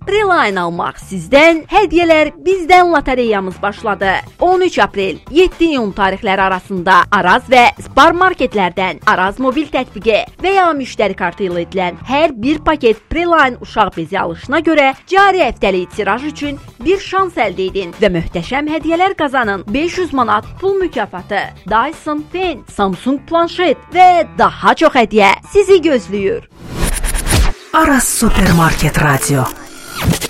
Preline almaq sizdən, hədiyyələr bizdən lotereyamız başladı. 13 aprel 7 iyun tarixləri arasında Araz və Spar marketlərdən Araz mobil tətbiqi və ya müştəri kartı ilə edilən hər bir paket Preline uşaq bezi alışına görə cari həftəlik tiraj üçün bir şans əldə edin və möhtəşəm hədiyyələr qazanın. 500 manat pul mükafatı, Dyson Fen, Samsung planşet və daha çox hədiyyə sizi gözləyir. Aras Supermarket Radio.